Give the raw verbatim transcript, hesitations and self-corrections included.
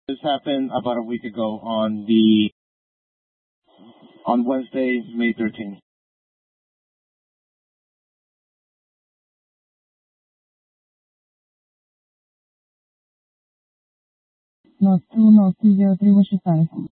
This happened about a week ago on the on Wednesday, May thirteenth. Lot two, lot two zero three, what's your status?